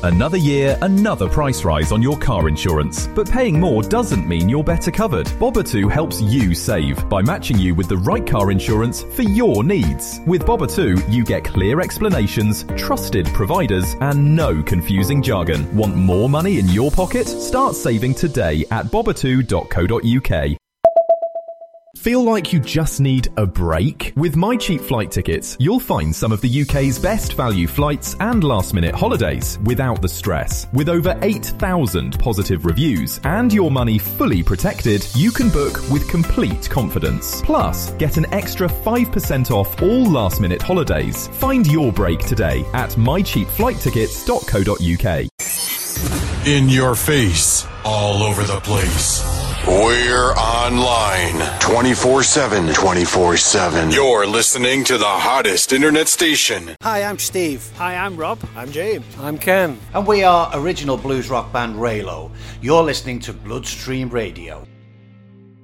Another year, another price rise on your car insurance. But paying more doesn't mean you're better covered. Boba2 helps you save by matching you with the right car insurance for your needs. With Boba2, you get clear explanations, trusted providers, and no confusing jargon. Want more money in your pocket? Start saving today at boba2.co.uk. Feel like you just need a break? With My Cheap Flight Tickets, you'll find some of the UK's best value flights and last-minute holidays without the stress. With over 8,000 positive reviews and your money fully protected, you can book with complete confidence. Plus, get an extra 5% off all last-minute holidays. Find your break today at mycheapflighttickets.co.uk. In your face, all over the place. We're online 24/7. 24/7. You're listening to the hottest internet station. Hi, I'm Steve. Hi, I'm Rob. I'm James. I'm Ken. And we are original blues rock band Raylo. You're listening to Bloodstream Radio.